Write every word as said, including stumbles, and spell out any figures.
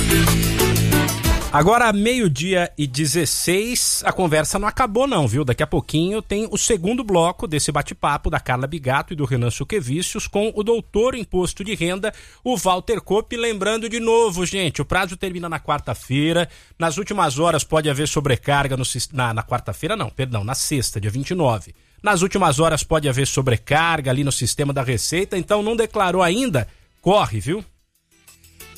Agora, meio-dia e dezesseis, a conversa não acabou não, viu? Daqui a pouquinho tem o segundo bloco desse bate-papo da Carla Bigato e do Renan Suquevicius com o doutor em imposto de renda, o Walter Kopp. Lembrando de novo, gente, o prazo termina na quarta-feira. Nas últimas horas pode haver sobrecarga no, na, na quarta-feira, não, perdão, na sexta, dia vinte e nove. Nas últimas horas pode haver sobrecarga ali no sistema da Receita, então não declarou ainda? Corre, viu?